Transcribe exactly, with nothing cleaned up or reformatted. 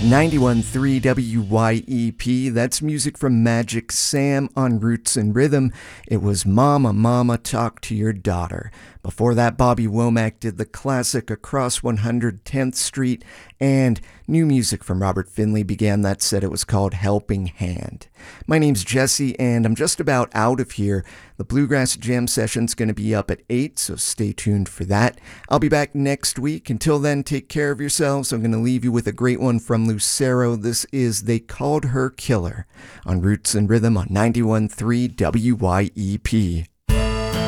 ninety-one point three W Y E P, that's music from Magic Sam on Roots and Rhythm. It was Mama, Mama, Talk to Your Daughter. Before that, Bobby Womack did the classic Across one hundred tenth Street, and new music from Robert Finley began that set. It was called Helping Hand. My name's Jesse, and I'm just about out of here. The Bluegrass Jam session's going to be up at eight, so stay tuned for that. I'll be back next week. Until then, take care of yourselves. I'm going to leave you with a great one from Lucero. This is They Called Her Killer on Roots and Rhythm on ninety-one point three W Y E P.